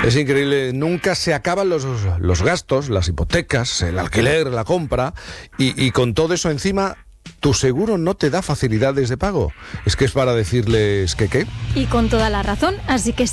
Es increíble, nunca se acaban los gastos, las hipotecas, el alquiler, la compra, y con todo eso encima, tu seguro no te da facilidades de pago. Es que es para decirles que ¿qué? Y con toda la razón, así que